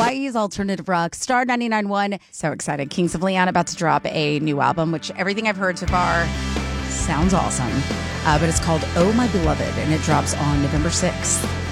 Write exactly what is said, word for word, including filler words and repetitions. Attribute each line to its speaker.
Speaker 1: Hawaii's alternative rock, Star ninety-nine point one. So excited. Kings of Leon about to drop a new album, which everything I've heard so far sounds awesome. Uh, but it's called Oh My Beloved, and it drops on November sixth.